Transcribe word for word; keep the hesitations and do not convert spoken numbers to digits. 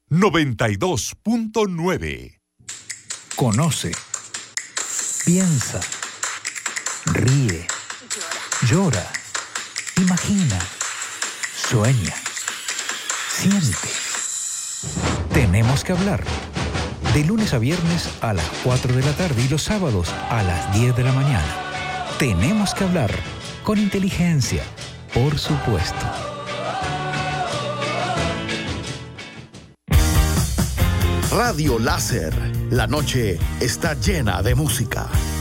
noventa y dos punto nueve. Conoce, piensa, ríe, llora, imagina, sueña, siente. Tenemos que hablar. De lunes a viernes a las cuatro de la tarde y los sábados a las diez de la mañana. Tenemos que hablar con inteligencia, por supuesto. Radio Láser. La noche está llena de música.